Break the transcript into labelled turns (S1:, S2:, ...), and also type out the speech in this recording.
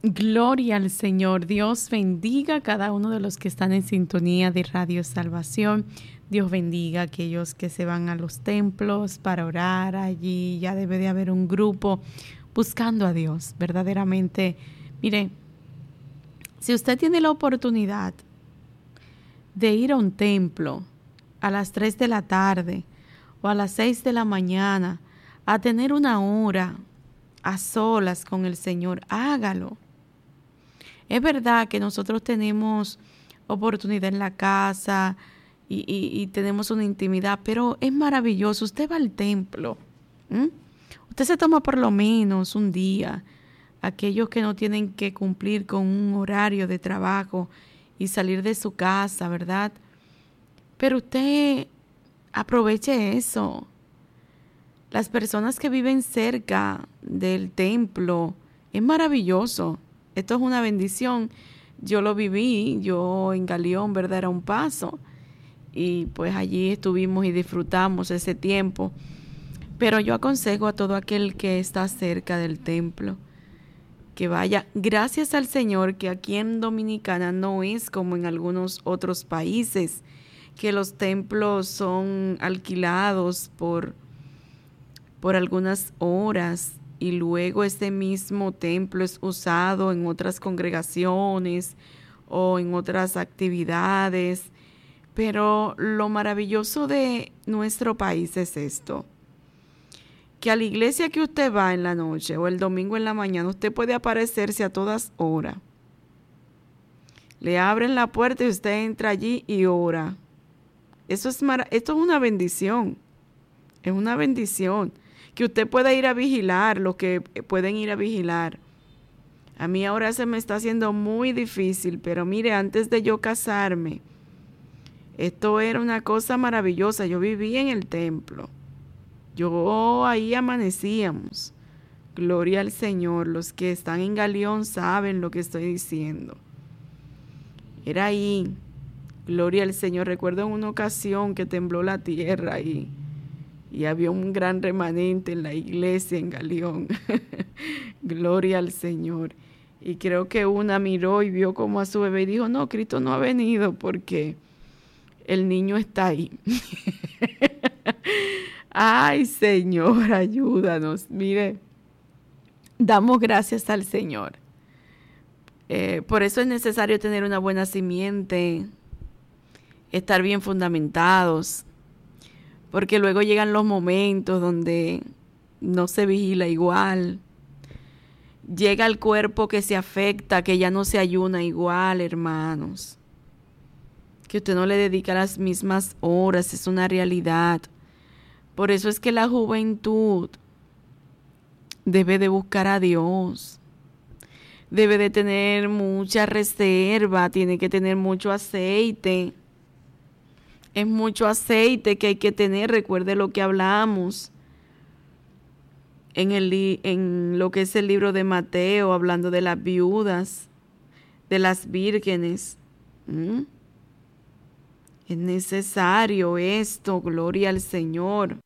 S1: Gloria al Señor. Dios bendiga a cada uno de los que están en sintonía de Radio Salvación. Dios bendiga a aquellos que se van a los templos para orar allí. Ya debe de haber un grupo buscando a Dios. Verdaderamente, mire, si usted tiene la oportunidad de ir a un templo a las 3 de la tarde o a las 6 de la mañana a tener una hora a solas con el Señor, hágalo. Es verdad que nosotros tenemos oportunidad en la casa y tenemos una intimidad, pero es maravilloso. Usted va al templo, ¿m? Usted se toma por lo menos un día. Aquellos que no tienen que cumplir con un horario de trabajo y salir de su casa, ¿verdad? Pero usted aproveche eso. Las personas que viven cerca del templo, es maravilloso. Esto es una bendición. Yo lo viví, yo en Galeón, ¿verdad? Era un paso. Y pues allí estuvimos y disfrutamos ese tiempo. Pero yo aconsejo a todo aquel que está cerca del templo que vaya. Gracias al Señor que aquí en Dominicana no es como en algunos otros países, que los templos son alquilados por algunas horas y luego ese mismo templo es usado en otras congregaciones o en otras actividades. Pero lo maravilloso de nuestro país es esto, que a la iglesia que usted va en la noche o el domingo en la mañana, usted puede aparecerse a todas horas. Le abren la puerta y usted entra allí y ora. Esto es una bendición. Es una bendición. Que usted pueda ir a vigilar, los que pueden ir a vigilar. A mí ahora se me está haciendo muy difícil, pero mire, antes de yo casarme, esto era una cosa maravillosa. Yo vivía en el templo. Ahí amanecíamos. Gloria al Señor. Los que están en Galeón saben lo que estoy diciendo. Era ahí. Gloria al Señor. Recuerdo en una ocasión que tembló la tierra y había un gran remanente en la iglesia en Galeón. Gloria al Señor. Y creo que una miró y vio como a su bebé y dijo, no, Cristo no ha venido porque el niño está ahí. Ay, Señor, ayúdanos. Mire, damos gracias al Señor. Por eso es necesario tener una buena simiente, estar bien fundamentados, porque luego llegan los momentos donde no se vigila igual. Llega el cuerpo que se afecta, que ya no se ayuna igual, hermanos. Que usted no le dedica las mismas horas, es una realidad. Por eso es que la juventud debe de buscar a Dios. Debe de tener mucha reserva, tiene que tener mucho aceite. Es mucho aceite que hay que tener. Recuerde lo que hablamos en lo que es el libro de Mateo, hablando de las viudas, de las vírgenes. Es necesario esto, gloria al Señor.